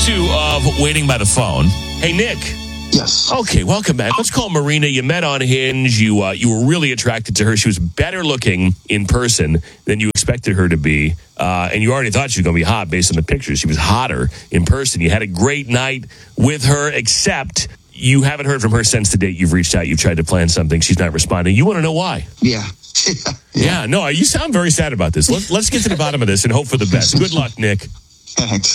two of Waiting by the Phone. Hey, Nick. Yes. Okay, welcome back. Let's call Marina. You met on Hinge. You were really attracted to her. She was better looking in person than you expected her to be. And you already thought she was going to be hot based on the pictures. She was hotter in person. You had a great night with her, except you haven't heard from her since the date. You've reached out. You've tried to plan something. She's not responding. You want to know why? Yeah. Yeah, no, you sound very sad about this. Let's get to the bottom of this and hope for the best. Good luck, Nick. Thanks.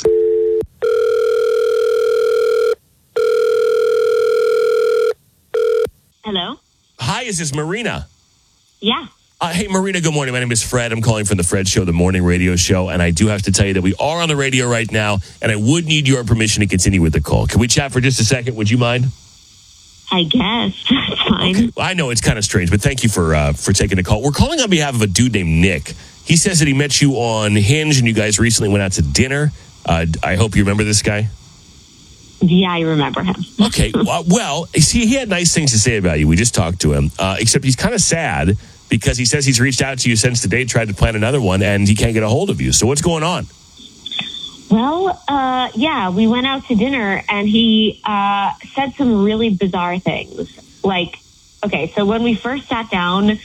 Hello? Hi, is this Marina? Yeah. Hey, Marina, good morning. My name is Fred. I'm calling from the Fred Show, the morning radio show. And I do have to tell you that we are on the radio right now, and I would need your permission to continue with the call. Can we chat for just a second? Would you mind? I guess. That's fine. Okay. I know it's kind of strange, but thank you for taking the call. We're calling on behalf of a dude named Nick. He says that he met you on Hinge, and you guys recently went out to dinner. I hope you remember this guy. Yeah, I remember him. Okay. Well, see, he had nice things to say about you. We just talked to him, except he's kind of sad because he says he's reached out to you since the date, tried to plan another one, and he can't get a hold of you. So what's going on? Well, yeah, we went out to dinner, and he said some really bizarre things. Like, okay, so when we first sat down,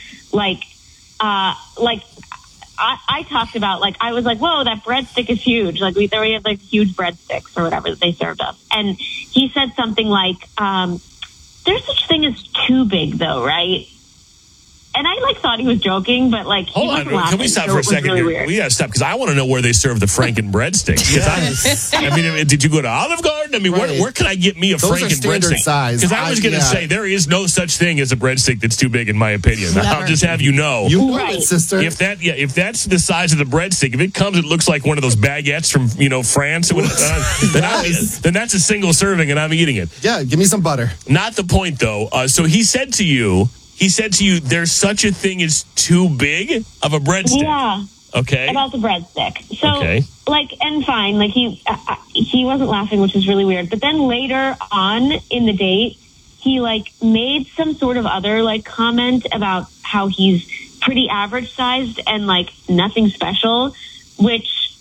I talked about, I was like, whoa, that breadstick is huge. Like, we had, huge breadsticks or whatever that they served us. And he said something like, there's such thing as too big, though, right? And I, thought he was joking, but, Hold on, can we stop for a second here? Weird. We got to stop, because I want to know where they serve the Franken breadsticks. Did you go to Olive Garden? I mean, where can I get me a Those Franken breadstick? Size. Because I was going to say, there is no such thing as a breadstick that's too big, in my opinion. Never. I'll just have you know. You know it, sister. If that's the size of the breadstick, if it comes, it looks like one of those baguettes from France. Then that's a single serving, and I'm eating it. Yeah, give me some butter. Not the point, though. So he said to you, there's such a thing as too big of a breadstick. Yeah. Okay. About the breadstick. So, okay. And fine. He wasn't laughing, which is really weird. But then later on in the date, he, made some sort of other, comment about how he's pretty average sized and, nothing special, which,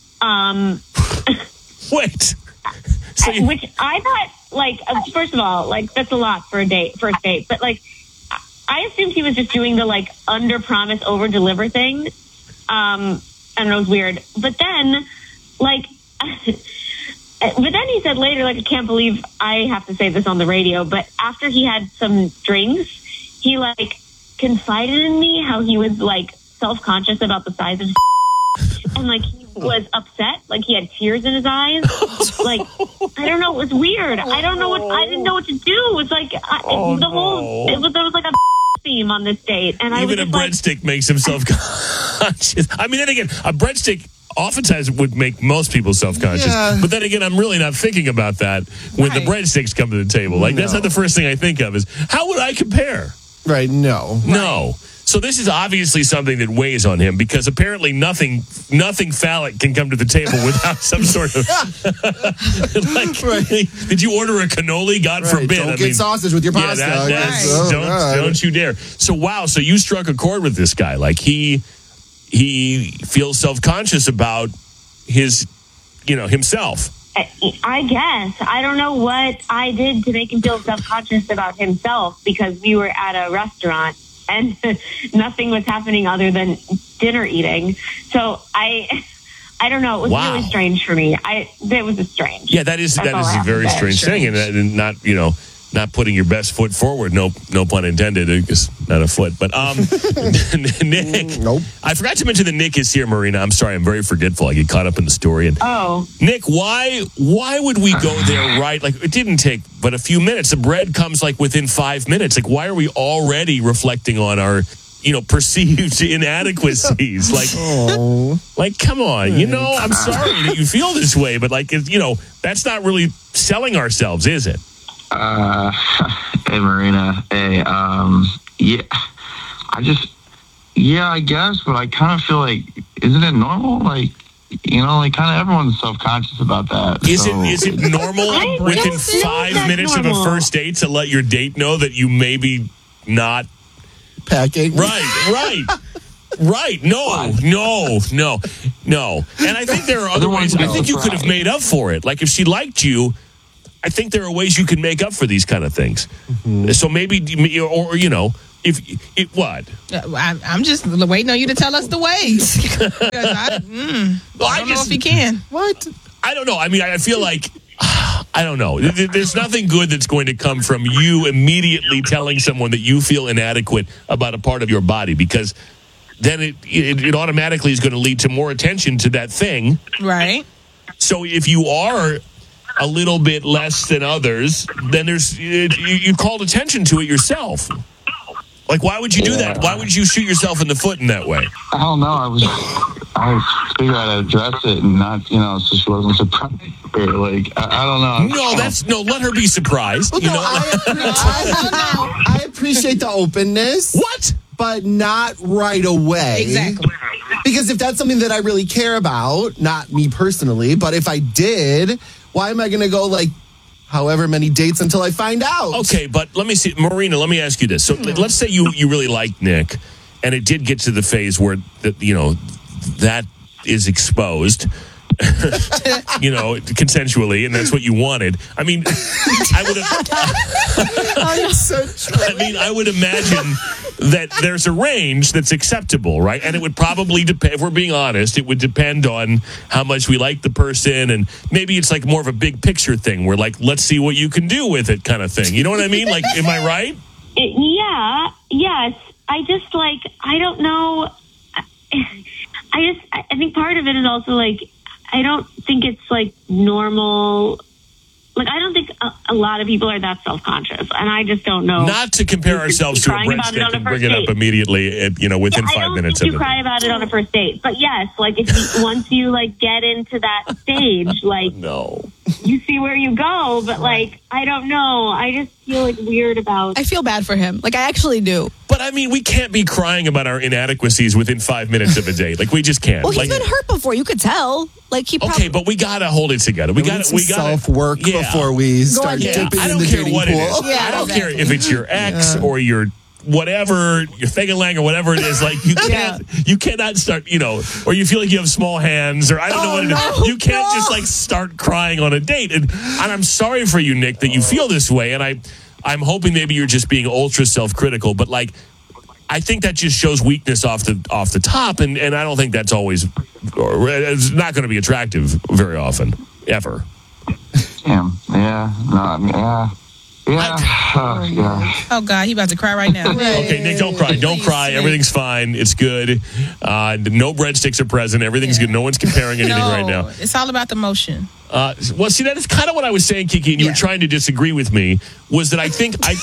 Wait. Which I thought, first of all, that's a lot for first date. But, I assumed he was just doing the under promise, over deliver thing. I don't know, it was weird. But then, he said later, I can't believe I have to say this on the radio, but after he had some drinks, he confided in me how he was self-conscious about the size of his and he was upset, he had tears in his eyes. I don't know, it was weird. I didn't know what to do. It was there was a theme on this date, and even a breadstick makes him self-conscious. I mean, then again, a breadstick oftentimes would make most people self-conscious. Yeah. But then again, I'm really not thinking about that when the breadsticks come to the table. That's not the first thing I think of. Is how would I compare? Right? No. So this is obviously something that weighs on him, because apparently nothing phallic can come to the table without some sort of Did you order a cannoli? God forbid. Don't get sausage with your pasta. Don't you dare. So so you struck a chord with this guy. He feels self-conscious about his himself. I guess. I don't know what I did to make him feel self-conscious about himself, because we were at a restaurant and nothing was happening other than dinner eating. So I don't know. It was really strange for me. It was strange. Yeah, that is a very strange thing, and not putting your best foot forward. No pun intended. It's not a foot, but Nick. Nope. I forgot to mention that Nick is here, Marina. I'm sorry. I'm very forgetful. I get caught up in the story. And Nick, why would we go there? Right? It didn't take but a few minutes. The bread comes within 5 minutes. Why are we already reflecting on our perceived inadequacies? Come on. I'm sorry that you feel this way, but that's not really selling ourselves, is it? Hey, Marina. Hey, I guess, but I kind of feel isn't it normal? Kind of everyone's self-conscious about that. Is it normal within 5 minutes of a first date to let your date know that you maybe not packing? Right. Right. No. And I think there are other ways. I think you could have made up for it. Like if she liked you, I think there are ways you can make up for these kind of things. Mm-hmm. So maybe, or if it what? I'm just waiting on you to tell us the ways. I don't know if you can. What? I don't know. I mean, I feel like, I don't know. There's nothing good that's going to come from you immediately telling someone that you feel inadequate about a part of your body, because then it automatically is going to lead to more attention to that thing. Right. So if you are a little bit less than others, then you called attention to it yourself. Like, why would you do that? Why would you shoot yourself in the foot in that way? I don't know. I was figuring out how to address it and not, so she wasn't surprised. Or like, I don't know. Let her be surprised. Well, I appreciate the openness. What? But not right away. Exactly. Because if that's something that I really care about, not me personally, but if I did, why am I going to go like however many dates until I find out? Okay, but let me see. Marina, let me ask you this. So let's say you really like Nick, and it did get to the phase where, that is exposed. Consensually, and that's what you wanted. I mean, I would imagine that there's a range that's acceptable, right? And it would probably depend, if we're being honest, it would depend on how much we like the person, and maybe it's like more of a big picture thing where like, let's see what you can do with it kind of thing. You know what I mean? Like, am I right? Yes. I just I don't know. I think part of it is also like, I don't think it's like normal. Like, I don't think a lot of people are that self-conscious, and I just don't know. Not to compare ourselves to a breadstick and bring it up immediately, within 5 minutes. I don't think you cry about it on a first date, but yes, like once you like get into that stage, like no, you see where you go. But like, I don't know. I just feel like weird about. I feel bad for him. Like, I actually do. But I mean, we can't be crying about our inadequacies within 5 minutes of a date. Like, we just can't. Well, he's been hurt before. You could tell. Like, okay, but we gotta hold it together. We gotta self-work before we start dipping in the dating pool. It is. I don't care if it's your ex or your whatever, your Fegalang or whatever it is. Like, you cannot start, or you feel like you have small hands, or I don't know what it is. You can't just like start crying on a date. And I'm sorry for you, Nick, that you feel this way. And I'm hoping maybe you're just being ultra self-critical, but like, I think that just shows weakness off the top, and I don't think that's always, or it's not going to be attractive very often, ever. Yeah. Oh God, he about to cry right now. Okay, Nick, don't cry. Don't cry. Everything's fine. It's good. No breadsticks are present. Everything's good. No one's comparing anything right now. It's all about the motion. Well, see, that is kind of what I was saying, Kiki, and you were trying to disagree with me, was that I think I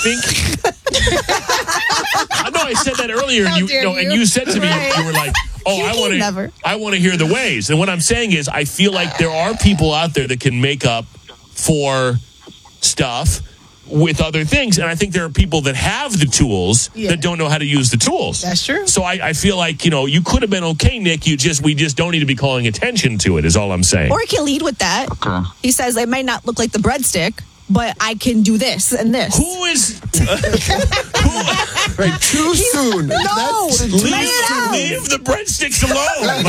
know I said that earlier, and you said to me, you were like, I want to hear the ways. And what I'm saying is, I feel like there are people out there that can make up for stuff with other things, and I think there are people that have the tools that don't know how to use the tools. That's true. So I feel like, you could have been okay, Nick. We just don't need to be calling attention to it, is all I'm saying. Or he can lead with that. Okay. He says, it might not look like the breadstick, but I can do this and this. Who is... Right, too soon. No, leave the breadsticks alone.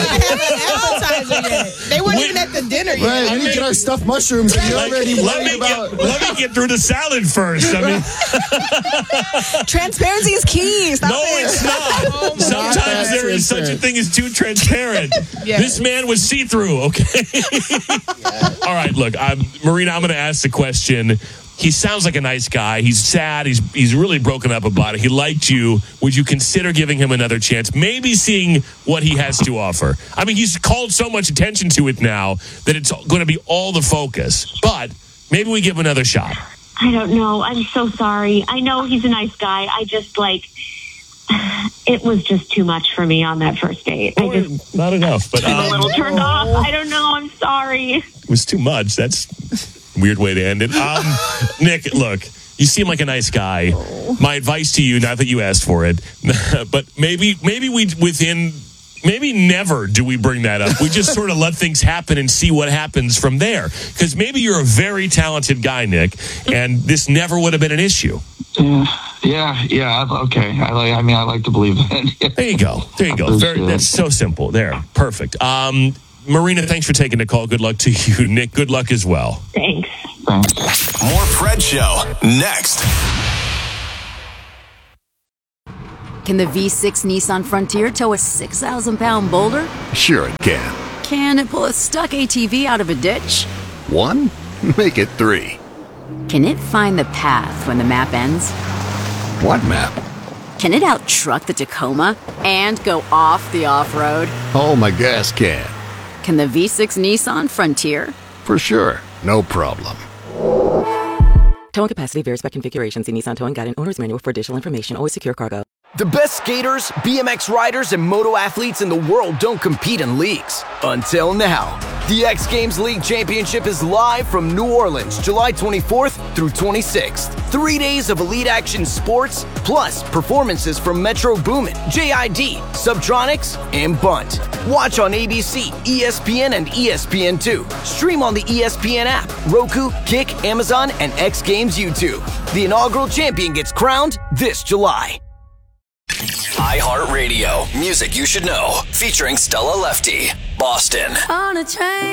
They weren't even at the dinner yet. Right, we get our stuffed mushrooms and you're already worried about... Let me get through the salad first. I mean... Transparency is key. Stop it's not. Sometimes there is such a thing as too transparent. This man was see-through, okay? All right, look, Marina, I'm going to ask the question. He sounds like a nice guy. He's sad. He's really broken up about it. He liked you. Would you consider giving him another chance? Maybe seeing what he has to offer. I mean, he's called so much attention to it now that it's going to be all the focus. But maybe we give him another shot. I don't know. I'm so sorry. I know he's a nice guy. I just it was just too much for me on that first date. Not enough. But I'm a little turned off. I don't know. I'm sorry. It was too much. That's... weird way to end it. Nick, look, you seem like a nice guy. My advice to you, not that you asked for it, but maybe we within maybe never do we bring that up. We just sort of let things happen and see what happens from there. Because maybe you're a very talented guy, Nick, and this never would have been an issue. Yeah. Okay. I like to believe that. There you go. That's so simple. There. Perfect. Marina, thanks for taking the call. Good luck to you. Nick, good luck as well. Thanks. More Fred Show next. Can the V6 Nissan Frontier tow a 6,000-pound boulder? Sure it can. Can it pull a stuck ATV out of a ditch? 1? Make it 3. Can it find the path when the map ends? What map? Can it out-truck the Tacoma and go off the off-road? Oh, my gas can. Can the V6 Nissan Frontier? For sure. No problem. Towing capacity varies by configuration. See Nissan Towing Guide and Owner's Manual for additional information. Always secure cargo. The best skaters, BMX riders, and moto athletes in the world don't compete in leagues. Until now. The X Games League Championship is live from New Orleans, July 24th through 26th. 3 days of elite action sports, plus performances from Metro Boomin, JID, Subtronics, and Bunt. Watch on ABC, ESPN, and ESPN2. Stream on the ESPN app, Roku, Kick, Amazon, and X Games YouTube. The inaugural champion gets crowned this July. iHeartRadio. Music you should know. Featuring Stella Lefty. Boston. On a train.